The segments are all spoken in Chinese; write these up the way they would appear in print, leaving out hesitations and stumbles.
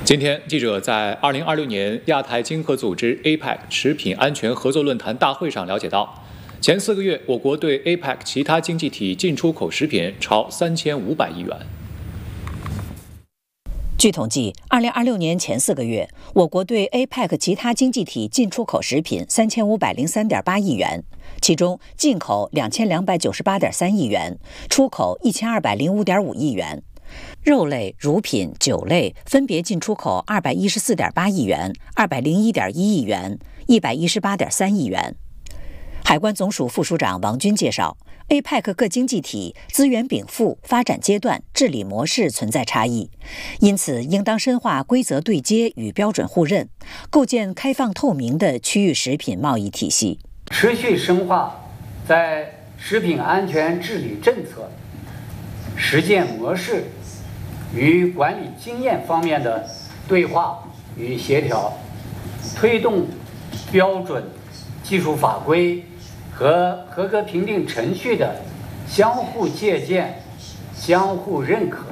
今天，记者在2026年亚太经合组织 APEC 食品安全合作论坛大会上了解到，前4个月我国对 APEC 其他经济体进出口食品超3500亿元。 据统计，2026年前4个月，我国对 APEC 其他经济体进出口食品3503.8亿元，其中进口2298.3亿元，出口1205.5亿元。肉类、乳品、酒类分别进出口214.8亿元、201.1亿元、118.3亿元。海关总署副署长王军介绍 ，APEC 各经济体资源禀赋、发展阶段、治理模式存在差异，因此应当深化规则对接与标准互认，构建开放透明的区域食品贸易体系， 持续深化在食品安全治理政策、实践模式与管理经验方面的对话与协调，推动标准、技术法规和合格评定程序的相互借鉴、相互认可，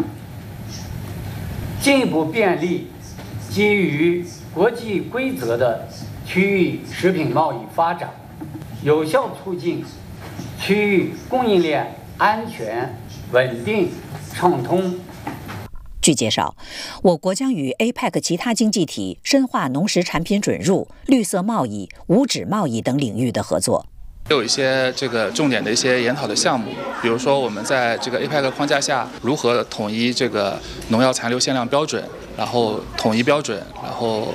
进一步便利基于国际规则的区域食品贸易发展，有效促进区域供应链安全、稳定、畅通。 据介绍，我国将与 APEC 其他经济体深化农食产品准入、绿色贸易、无纸贸易等领域的合作。 有一些重点的一些研讨的项目，比如说我们在APEC 框架下如何统一农药残留限量标准，然后统一标准，然后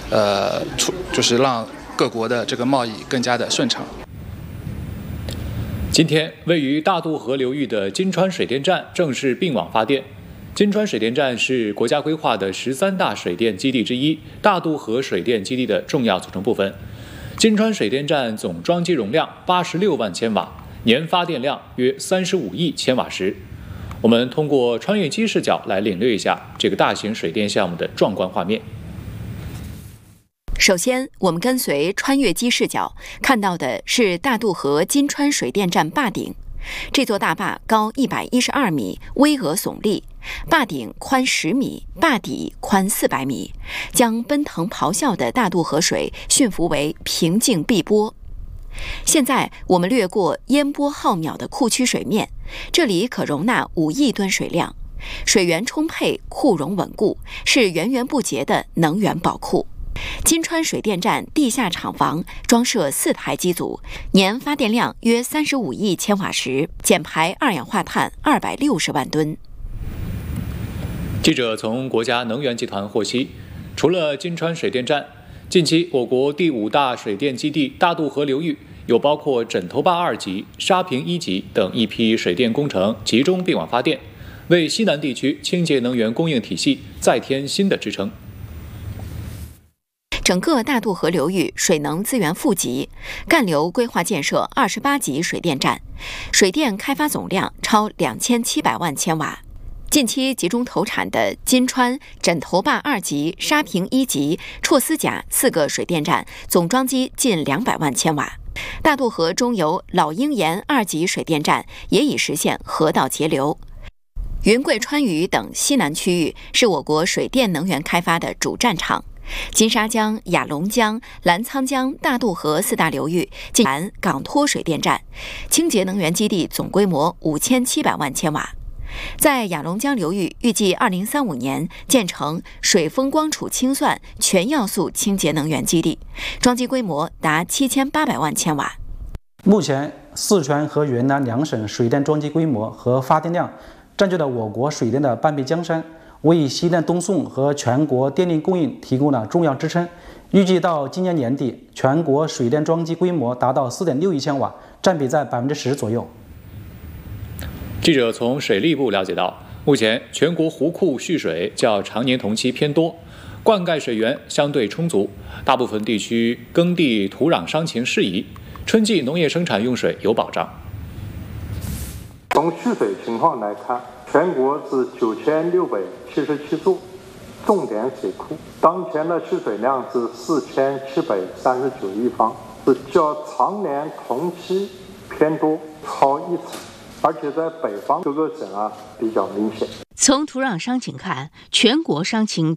让各国的贸易更加的顺畅。 今天，位于大渡河流域的金川水电站正式并网发电。金川水电站是国家规划的13大水电基地之一，大渡河水电基地的重要组成部分。金川水电站总装机容量86万千瓦，年发电量约35亿千瓦时。我们通过穿越机视角来领略一下这个大型水电项目的壮观画面。 首先，我们跟随穿越机视角看到的是大渡河金川水电站坝顶。这座大坝高112米，巍峨耸立，坝顶宽10米，坝底宽400米，将奔腾咆哮的大渡河水驯服为平静碧波。现在我们掠过烟波浩渺的库区水面，这里可容纳5亿吨水量，水源充沛，库容稳固，是源源不竭的能源宝库。金川水电站地下厂房装设4台机组，年发电量约35亿千瓦时，减排二氧化碳260万吨。 记者从国家能源集团获悉，除了金川水电站，近期我国第5大水电基地大渡河流域有包括枕头坝2级、沙坪1级等一批水电工程集中并网发电，为西南地区清洁能源供应体系再添新的支撑。 整个大渡河流域水能资源富集，干流规划建设28级水电站，水电开发总量超2700万千瓦。近期集中投产的金川、枕头坝2级、沙坪1级、绰斯甲4个水电站总装机近200万千瓦。大渡河中游老鹰岩2级水电站也已实现河道节流。云贵川渝等西南区域是我国水电能源开发的主战场。金沙江、雅砻江、澜沧江、大渡河4大流域近港托水电站，清洁能源基地总规模5700万千瓦。在雅砻江流域，预计2035年建成水风光储清算全要素清洁能源基地，装机规模达7800万千瓦。 目前，四川和云南2省水电装机规模和发电量占据了我国水电的半壁江山，为西电东送和全国电力供应提供了重要支撑。预计到今年年底，全国水电装机规模达到4.6亿千瓦，占比在10%左右。 记者从水利部了解到，目前全国湖库蓄水较常年同期偏多，灌溉水源相对充足，大部分地区耕地土壤伤情适宜，春季农业生产用水有保障。 从蓄水情况来看，全国是9677座重点水库，当前的蓄水量是4739亿方，是较常年同期偏多，超1成，而且在北方各个省比较明显。 从土壤伤情看，全国伤情